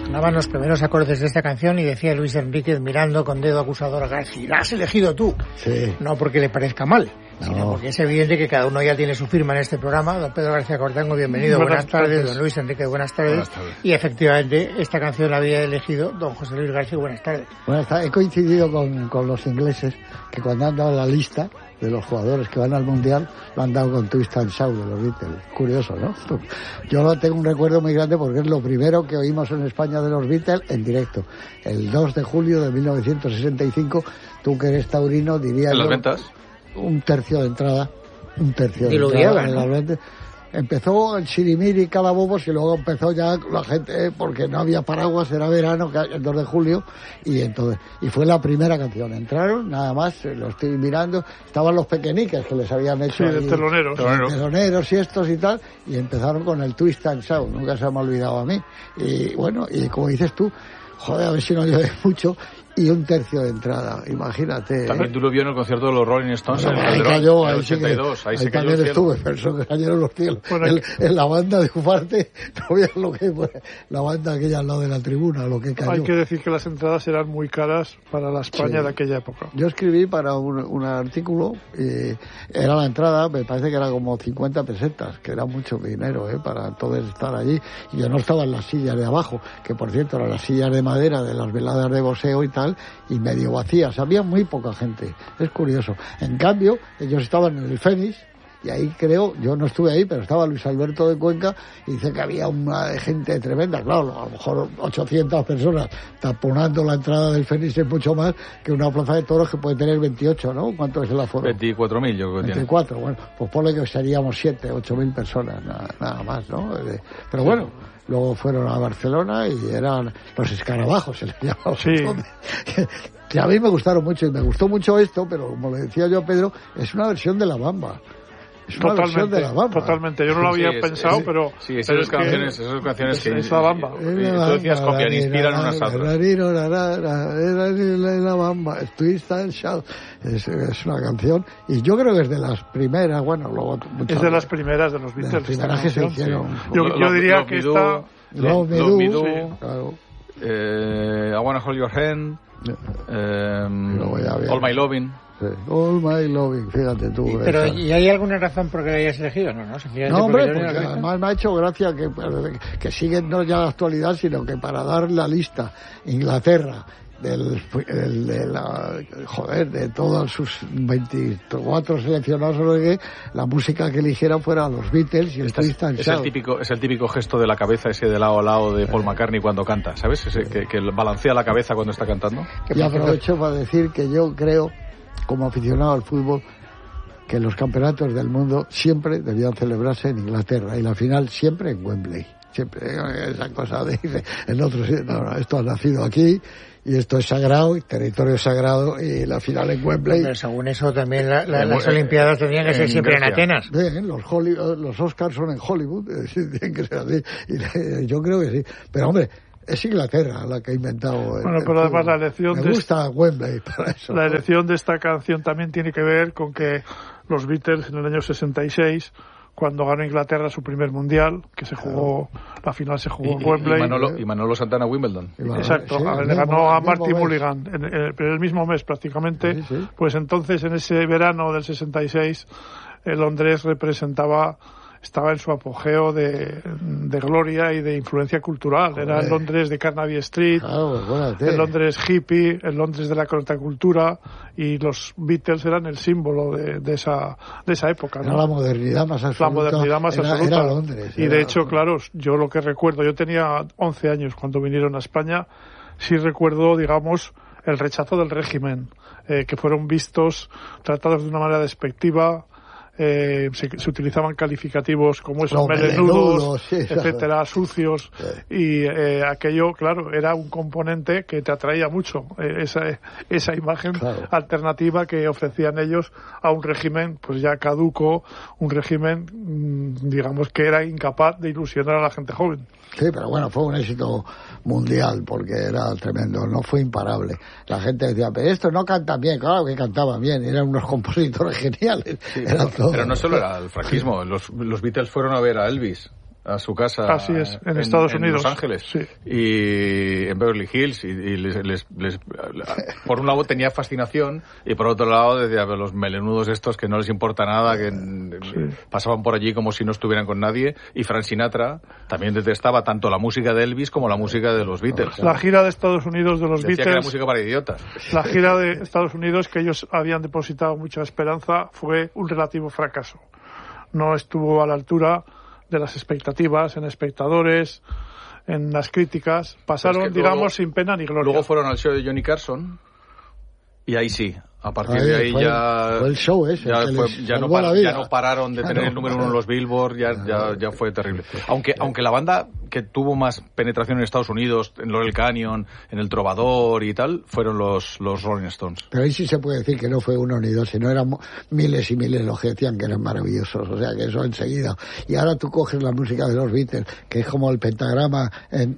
Sonaban los primeros acordes de esta canción y decía Luis Enríquez mirando con dedo acusador a García: la has elegido tú. Sí. No porque le parezca mal, sino No. porque es evidente que cada uno ya tiene su firma en este programa. Don Pedro García Cortango, bienvenido. Buenas tardes. Don Luis Enríquez, buenas tardes. Buenas tardes. Y efectivamente, esta canción la había elegido don José Luis García. Buenas tardes. Bueno, he coincidido con los ingleses que cuando han dado la lista de los jugadores que van al Mundial lo han dado con Twist and Shout de los Beatles. Curioso, ¿no? Yo no tengo un recuerdo muy grande porque es lo primero que oímos en España de los Beatles en directo. El 2 de julio de 1965, tú que eres taurino dirías... ¿En las ventas? Un tercio de entrada. Diluviada, ¿no? En las ventas. Empezó el chirimiri y calabobos y luego empezó ya la gente, porque no había paraguas, era verano, el 2 de julio, y fue la primera canción. Entraron, nada más, lo estoy mirando, estaban los pequeñiques que les habían hecho... Sí, de teloneros y estos y tal, y empezaron con el Twist and Shout, nunca se me ha olvidado a mí. Y bueno, y como dices tú, joder, a ver si no llueve mucho, y un tercio de entrada, imagínate. También tú lo vio en el concierto de los Rolling Stones en el Ahí Calderón, cayó, en el ahí sí 82, ahí se cayó también el cielo. estuve, pero eso que cayeron los cielos. Bueno, en la banda de Ufarte, no veas lo que fue, la banda aquella al lado de la tribuna, lo que cayó. Hay que decir que las entradas eran muy caras para la España Sí. de aquella época. Yo escribí para un artículo, era la entrada, me parece que era como 50 pesetas, que era mucho dinero, para todos estar allí. Y yo no estaba en las sillas de abajo, que por cierto eran las sillas de madera de las veladas de boxeo y tal, y medio vacías, había muy poca gente, es curioso. En cambio, ellos estaban en el Fénix, y ahí creo, yo no estuve ahí, pero estaba Luis Alberto de Cuenca, y dice que había una gente tremenda, claro, a lo mejor 800 personas taponando la entrada del Fénix es mucho más que una plaza de toros que puede tener 28, ¿no? ¿Cuánto es el aforo? 24.000 yo creo que tiene. 24, bueno, pues ponle que seríamos 7, 8.000 personas, nada más, ¿no? Pero bueno, luego fueron a Barcelona y eran los escarabajos, se les llamaba. Sí. Que a mí me gustaron mucho y me gustó mucho esto, pero como le decía yo a Pedro, es una versión de La Bamba. Es una versión de La Bamba. Totalmente. Yo no lo había pensado, pero... Sí, pero esas canciones que... Es La Bamba. Tú decías copian, inspiran unas a otras. La Bamba, Twist and Shout. Es una canción, y yo creo que es de las primeras, bueno, luego... Es de las primeras de los de Beatles. las primeras que se hicieron. Sí. Yo diría que esta... Love Me Do, claro. I Wanna Hold Your Hand, All My Loving. Sí. All My Loving, fíjate tú. Pero, ¿y hay alguna razón por qué la hayas elegido? No, sencillamente no, hombre, porque porque además me ha hecho gracia que siguen no ya la actualidad, sino que para dar la lista, Inglaterra, de todos sus 24 seleccionados, la música que eligieran fuera los Beatles y el Twist and Shout. Es el típico gesto de la cabeza ese de lado a lado de Paul McCartney cuando canta, ¿sabes? Ese que balancea la cabeza cuando está cantando. Y aprovecho para decir que yo creo, como aficionado al fútbol, que los campeonatos del mundo siempre debían celebrarse en Inglaterra y la final siempre en Wembley. Siempre, esa cosa de en otros, no, esto ha nacido aquí y esto es sagrado, y territorio sagrado, y la final en Wembley. Pero según eso también las Olimpiadas tendrían que ser siempre en Atenas. Bien, los Oscars son en Hollywood, tienen que ser así, y yo creo que sí. Pero hombre, es Inglaterra la que ha inventado bueno, pero además la elección me gusta Wembley para eso. La elección de esta canción también tiene que ver con que los Beatles en el año 66, cuando ganó Inglaterra su primer mundial, que se jugó, la final se jugó en Wembley. Y Manolo Santana Wimbledon. Exacto, le ganó a Marty Mulligan en el mismo mes prácticamente. Sí. Pues entonces, en ese verano del 66, Londres estaba en su apogeo de gloria y de influencia cultural. Joder. Era el Londres de Carnaby Street, el Londres hippie, el Londres de la contracultura, y los Beatles eran el símbolo de esa época, ¿no? Era la modernidad más absoluta. Era Londres. Y de hecho, claro, yo lo que recuerdo, yo tenía 11 años cuando vinieron a España, sí recuerdo, digamos, el rechazo del régimen, que fueron vistos, tratados de una manera despectiva. Se utilizaban calificativa como esos melenudos, sí, etcétera, sucios, y aquello, claro, era un componente que te atraía mucho, esa imagen alternativa que ofrecían ellos a un régimen pues ya caduco, un régimen digamos que era incapaz de ilusionar a la gente joven. Sí, pero bueno, fue un éxito mundial porque era tremendo, no fue imparable. La gente decía, pero esto no cantan bien, claro que cantaban bien, eran unos compositores geniales. Sí, pero no solo era el franquismo, los Beatles fueron a ver a Elvis a su casa. Así es, en Estados Unidos. En Los Ángeles. Sí. Y en Beverly Hills. Y por un lado tenía fascinación y por otro lado decía, los melenudos estos que no les importa nada, que pasaban por allí como si no estuvieran con nadie. Y Frank Sinatra también detestaba tanto la música de Elvis como la música de los Beatles. La gira de Estados Unidos de los Decía Beatles... que era música para idiotas. La gira de Estados Unidos, que ellos habían depositado mucha esperanza, fue un relativo fracaso. No estuvo a la altura de las expectativas en espectadores, en las críticas. Pasaron, digamos, sin pena ni gloria. Luego fueron al show de Johnny Carson y ahí sí. A partir de ahí fue el show ese, ya no pararon de tener el número 1 en los Billboard, ya fue terrible. Aunque la banda que tuvo más penetración en Estados Unidos, en Laurel Canyon, en El Trovador y tal, fueron los Rolling Stones. Pero ahí sí se puede decir que no fue uno ni dos, sino eran miles y miles los que decían que eran maravillosos, o sea que eso enseguida. Y ahora tú coges la música de los Beatles, que es como el pentagrama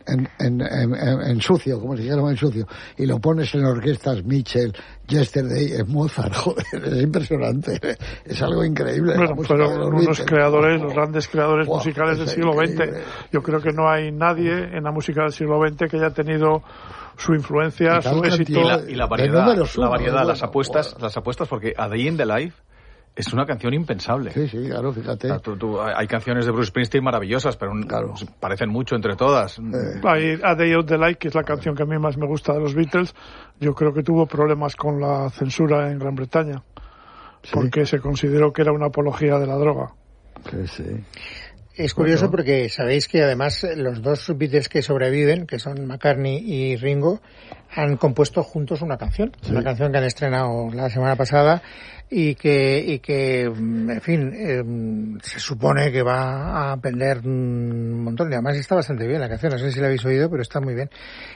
en sucio, como si dijéramos en sucio, y lo pones en orquestas Mitchell, Yesterday, es Mozart, joder, es impresionante, es algo increíble. Bueno, fueron unos creadores, los grandes creadores musicales del siglo XX. Yo creo que no hay nadie en la música del siglo XX que haya tenido su influencia, su éxito. Y la variedad, las apuestas, porque A Day in the Life es una canción impensable. Sí, claro, fíjate. Hay canciones de Bruce Springsteen maravillosas, pero claro, parecen mucho entre todas. Hay A Day of the Life, que es la canción que a mí más me gusta de los Beatles. Yo creo que tuvo problemas con la censura en Gran Bretaña, porque se consideró que era una apología de la droga. Sí. Es curioso porque sabéis que además los dos Beatles que sobreviven, que son McCartney y Ringo, han compuesto juntos una canción que han estrenado la semana pasada y que en fin, se supone que va a vender un montón. Y además está bastante bien la canción, no sé si la habéis oído, pero está muy bien.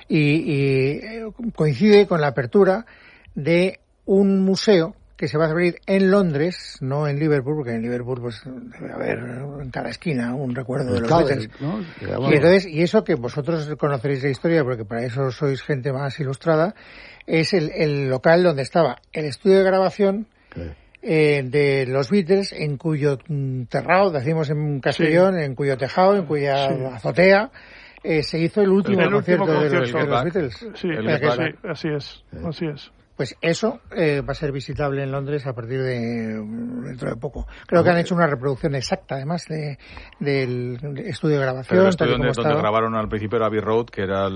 Y coincide con la apertura de un museo que se va a abrir en Londres, no en Liverpool, porque en Liverpool pues debe haber en cada esquina un recuerdo de los Beatles, ¿no? Y eso que vosotros conoceréis la historia, porque para eso sois gente más ilustrada, es el local donde estaba el estudio de grabación de los Beatles, en cuyo terrado, decimos en Castellón, en cuyo tejado, en cuya azotea, se hizo el último concierto de los Beatles. Sí, así es. Pues eso va a ser visitable en Londres a partir de dentro de poco. Creo que han hecho una reproducción exacta, además, del estudio de grabación. Pero el estudio donde grabaron al principio era Abbey Road, que era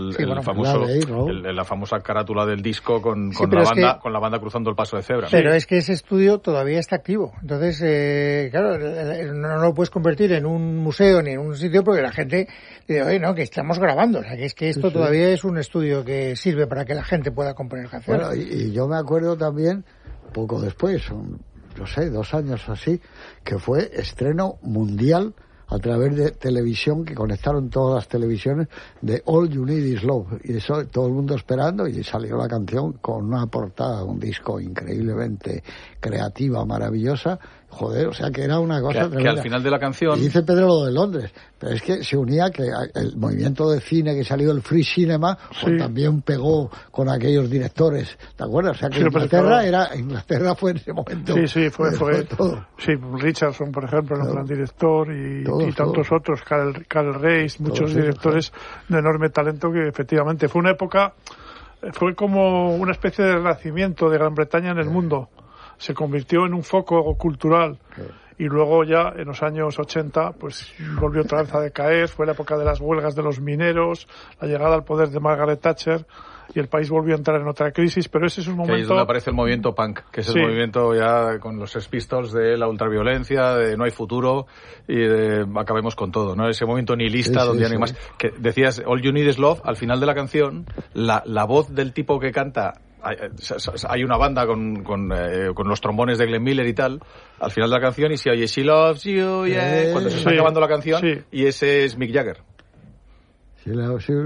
la famosa carátula del disco con la banda cruzando el paso de cebra. Pero es que ese estudio todavía está activo. Entonces, claro, no lo puedes convertir en un museo ni en un sitio porque la gente dice, oye, no, que estamos grabando. O sea, que es que esto todavía es un estudio que sirve para que la gente pueda componer canciones. Bueno, y yo me acuerdo también, poco después, no sé, 2 años así, que fue estreno mundial a través de televisión, que conectaron todas las televisiones, de All You Need Is Love. Y eso, todo el mundo esperando, y salió la canción con una portada, un disco increíblemente creativa, maravillosa. Joder, o sea que era una cosa tremenda. Que al final de la canción... Y dice Pedro lo de Londres, pero es que se unía que el movimiento de cine que salió, el Free Cinema, pues también pegó con aquellos directores, ¿te acuerdas? O sea que Inglaterra fue en ese momento... Sí, fue todo. Sí, Richardson, por ejemplo, era un gran director, y tantos otros, Karl Reis, muchos directores de enorme talento, que efectivamente fue una época, fue como una especie de renacimiento de Gran Bretaña en el mundo. Se convirtió en un foco cultural y luego ya en los años 80 pues volvió otra vez a decaer. Fue la época de las huelgas de los mineros, la llegada al poder de Margaret Thatcher, y el país volvió a entrar en otra crisis, pero ese es un momento... Ahí es donde aparece el movimiento punk, que es el movimiento ya con los Sex Pistols de la ultraviolencia, de no hay futuro y de acabemos con todo, ¿no? Ese momento nihilista donde ya no hay más... Que decías, All You Need Is Love, al final de la canción, la voz del tipo que canta... Hay una banda con los trombones de Glenn Miller y tal al final de la canción, y se oye She Loves You, cuando se está acabando la canción, y ese es Mick Jagger. She loves you,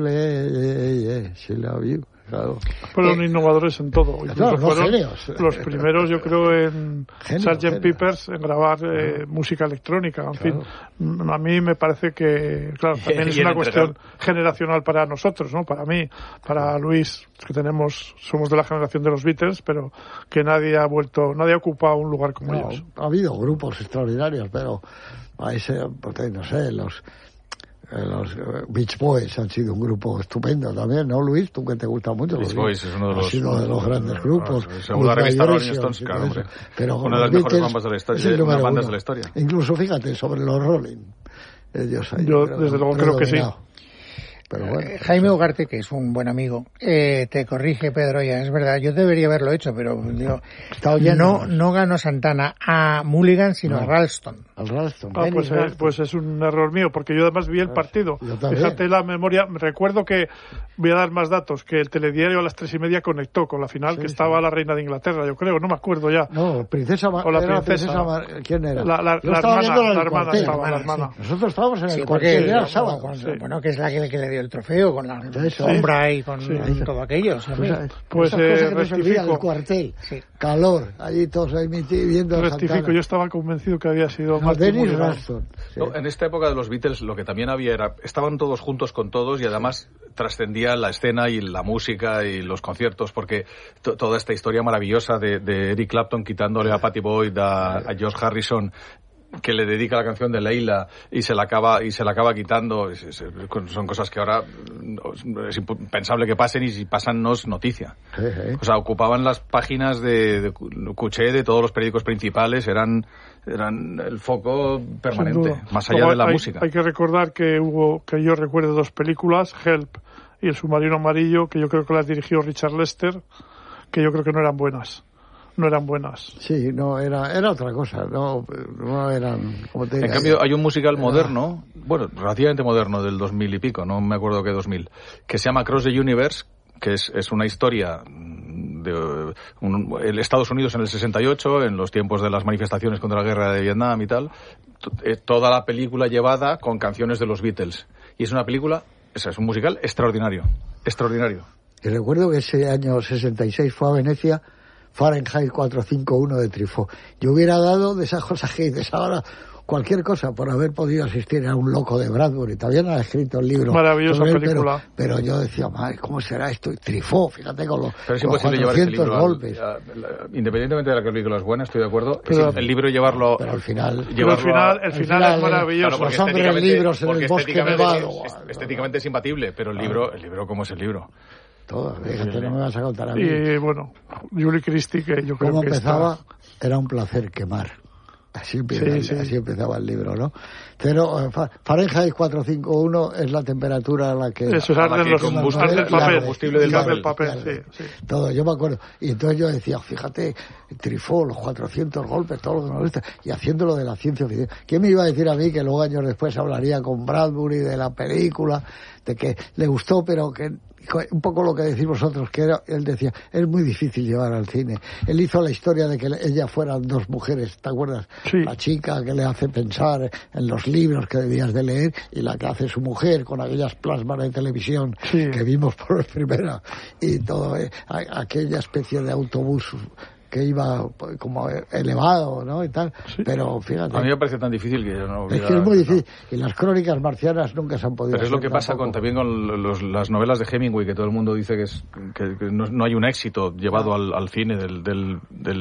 she loves you. Claro. Fueron innovadores en todo. Fueron los primeros, yo creo, en Sgt. Pepper's en grabar música electrónica. En fin, a mí me parece que, claro, también es una cuestión generacional para nosotros, ¿no? Para mí, para Luis, que somos de la generación de los Beatles, pero que nadie ha ocupado un lugar como ellos. Ha habido grupos extraordinarios, pero no sé, Los Beach Boys han sido un grupo estupendo también, ¿no, Luis? Tú que te gusta mucho. Beach Boys es uno de los... Ha sido de los grandes grupos. Según la revista Rolling Stones, claro, hombre. Pero una de las mejores bandas de la historia. Bandas de la historia. Incluso, fíjate, sobre los Rolling. Yo, desde luego, creo que sí. Pero bueno, Jaime Ugarte, que es un buen amigo, te corrige, Pedro, ya es verdad, yo debería haberlo hecho, pero digo, no ganó Santana a Mulligan, sino a Ralston. Al Ralston. Pues es un error mío, porque yo además vi el partido. Fíjate la memoria, recuerdo que, voy a dar más datos, que el telediario a las 3:30 conectó con la final, que estaba la reina de Inglaterra, yo creo, no me acuerdo ya. No, princesa o la princesa. ¿Quién era? La hermana. Nosotros estábamos en el cuartel, era sábado. Bueno, que es la que le dio el trofeo con la sombra y con todo aquello. Pues rectifico. El cuartel, calor, allí todos ahí viendo. Rectifico, yo estaba convencido que había sido Dennis Ralston. En esta época de los Beatles lo que también había era, estaban todos juntos con todos y además trascendía la escena y la música y los conciertos, porque toda esta historia maravillosa de Eric Clapton quitándole a Pattie Boyd a George Harrison, que le dedica la canción de Leila y se la acaba quitando, son cosas que ahora es impensable que pasen, y si pasan no es noticia. O sea, ocupaban las páginas de Cuché, de todos los periódicos principales, eran el foco permanente, más allá de la música. Hay que recordar que yo recuerdo 2 películas, Help y El submarino amarillo, que yo creo que las dirigió Richard Lester, que yo creo que no eran buenas. Sí, no, era otra cosa, no eran, como te digo. En cambio, hay un musical moderno, bueno, relativamente moderno, del 2000 y pico, no me acuerdo qué 2000, que se llama Across the Universe, que es una historia de el Estados Unidos en el 68, en los tiempos de las manifestaciones contra la guerra de Vietnam y tal, toda la película llevada con canciones de los Beatles. Y es una película, es un musical extraordinario. Y recuerdo que ese año 66 fue a Venecia Fahrenheit 451 de Truffaut. Yo hubiera dado de esas cosas que dices ahora cualquier cosa por haber podido asistir a un loco de Bradbury. Todavía no ha escrito el libro. Maravillosa película. Pero yo decía, madre, ¿cómo será esto? Y Truffaut, fíjate con los 400 golpes. Independientemente de la que la película es buena, estoy de acuerdo. Pero, el libro llevarlo... Pero al final... el final es maravilloso. Claro, los hombres libros en el bosque nevado. Estéticamente es imbatible, pero el libro ¿cómo es el libro? Todo, fíjate, no me vas a contar a mí. Y bueno, Julie Christie, que yo creo que... ¿Cómo empezaba? Era un placer quemar. Así empezaba el libro, ¿no? Pero Fahrenheit 451 es la temperatura a la que... Eso es el combustible del papel. Sí. Todo, yo me acuerdo. Y entonces yo decía, fíjate, Truffaut, los 400 golpes, todo lo que nos gusta, y haciéndolo de la ciencia ficción. ¿Quién me iba a decir a mí que luego años después hablaría con Bradbury de la película, de que le gustó, pero que... un poco lo que decís vosotros, que él decía, es muy difícil llevar al cine. Él hizo la historia de que ella fueran 2 mujeres, ¿te acuerdas? Sí. La chica que le hace pensar en los libros que debías de leer y la que hace su mujer con aquellas plasmas de televisión que vimos por vez primera, y todo, aquella especie de autobús que iba como elevado, ¿no? Y tal, pero fíjate. A mí me parece tan difícil que yo no... Es que es muy difícil, y las crónicas marcianas nunca se han podido... Pero es lo que pasa también con las novelas de Hemingway, que todo el mundo dice que no hay un éxito llevado al cine del